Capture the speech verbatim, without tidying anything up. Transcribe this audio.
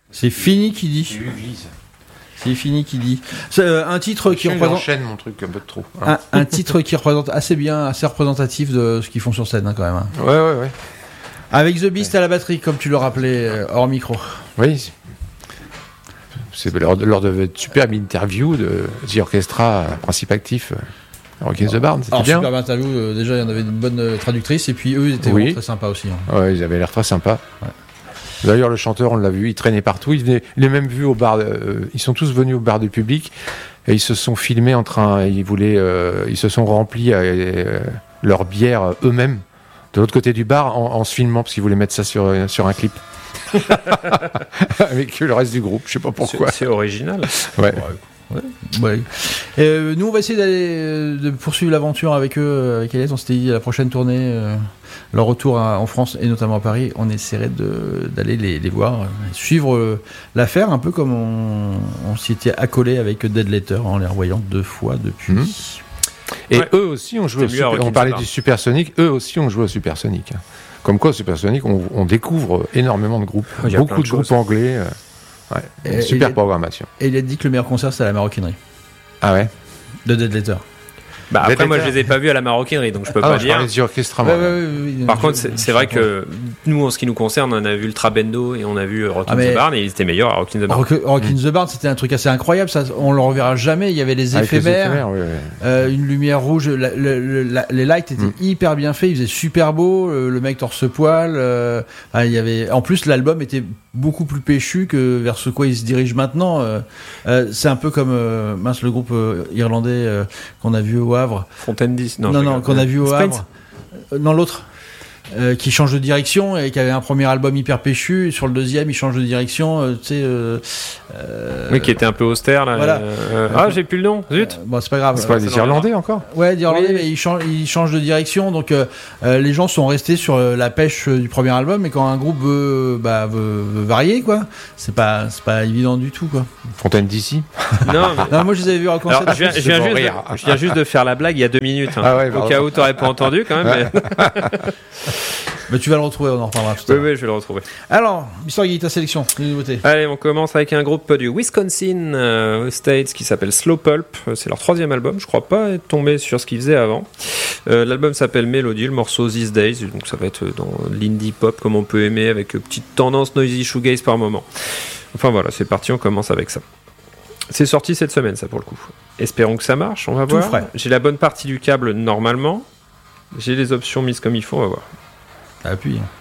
C'est fini qui dit. C'est fini qui dit. C'est euh, un titre qui représente. J'enchaîne mon truc un peu de trop. Hein. Un, un titre qui représente assez bien, assez représentatif de ce qu'ils font sur scène hein, quand même. Hein. Ouais, ouais, ouais. Avec The Beast ouais. à la batterie, comme tu le rappelais euh, hors micro. Oui. C'est lors de, lors de votre superbe interview de The Orchestra, principe actif. Rock in the Barn, c'était Alors, bien. Superbe interview, euh, déjà il y en avait une bonne euh, traductrice et puis eux ils étaient oui. vraiment très sympas aussi. Hein. Ouais, ils avaient l'air très sympas. Ouais. D'ailleurs, le chanteur, on l'a vu, il traînait partout. Il, venait, il est même vu au bar. Euh, ils sont tous venus au bar du public et ils se sont filmés en train. Ils voulaient, euh, ils se sont remplis euh, leur bière eux-mêmes de l'autre côté du bar en, en se filmant parce qu'ils voulaient mettre ça sur sur un clip avec le reste du groupe. Je sais pas pourquoi. C'est, c'est original. Ouais. Ouais. Ouais. Euh, nous on va essayer d'aller de poursuivre l'aventure avec eux, avec Elias. On s'était dit à la prochaine tournée, euh, leur retour à, en France et notamment à Paris, on essaierait de, d'aller les, les voir, suivre euh, l'affaire un peu comme on, on s'y était accolé avec Dead Letter en les revoyant deux fois depuis. Mmh. Et ouais. eux aussi ont joué. Au super, on parlait du Supersonic, eux aussi ont joué au Supersonic. Comme quoi, au Supersonic, on, on découvre énormément de groupes, oh, beaucoup de, de groupes anglais. Euh, Ouais, et, super et programmation. Et il a dit que le meilleur concert c'est à la Maroquinerie. Ah ouais. De Dead Letter. Bah après, moi, je les ai pas vus à la Maroquinerie, donc je peux ah pas ouais, dire. Je orchestra, ouais, ouais, ouais, ouais, Par contre, c'est, c'est vrai que nous, en ce qui nous concerne, on a vu Ultra Bendo et on a vu Rock in ah the Barn et ils étaient meilleurs à Rock in the Barn. Rock, Rock in the Barn, c'était un truc assez incroyable. Ça, on le reverra jamais. Il y avait les éphémères, les éphémères ouais, ouais. Euh, une lumière rouge. La, le, la, les lights étaient mm. hyper bien faits. Il faisait super beau. Le, le mec torse-poil. Euh, ah, il y avait. En plus, l'album était beaucoup plus péchu que vers ce quoi il se dirige maintenant. Euh, euh, c'est un peu comme euh, mince le groupe euh, irlandais euh, qu'on a vu au Havre. Fontaine dix. Non, non, non qu'on a vu au Sprint. Havre. Euh, non, l'autre. Euh, qui change de direction et qui avait un premier album hyper péchu. Et sur le deuxième, il change de direction. Euh, tu sais. Euh, euh, oui, qui était un peu austère là. Voilà. Euh, ah, j'ai plus le nom. Zut. Euh, bon, c'est pas grave. C'est pas des Irlandais encore. Ouais, des Irlandais, oui. mais ils changent, ils changent de direction. Donc euh, euh, les gens sont restés sur euh, la pêche du premier album. Et quand un groupe veut, bah, veut, veut varier, quoi, c'est pas, c'est pas évident du tout, quoi. Fontaine d'ici. Non, mais... non, moi je les avais vus en concert. Alors, je viens, je viens juste, de, je viens juste de faire la blague il y a deux minutes. Hein, ah ouais, au cas où t'aurais pas entendu quand même. Mais... Mais tu vas le retrouver, on en reparlera tout à l'heure. Oui, oui, je vais le retrouver. Alors, Histoire Guy, ta sélection, les nouveautés. Allez, on commence avec un groupe du Wisconsin euh, aux States qui s'appelle Slow Pulp. C'est leur troisième album. Je crois pas être tombé sur ce qu'ils faisaient avant. Euh, l'album s'appelle Melody, le morceau These Days. Donc ça va être dans l'indie pop comme on peut aimer, avec petite tendance noisy shoegaze par moment. Enfin voilà, c'est parti, on commence avec ça. C'est sorti cette semaine, ça pour le coup. Espérons que ça marche, on va Tout voir. frais. J'ai la bonne partie du câble normalement. J'ai les options mises comme il faut, on va voir. Appuie.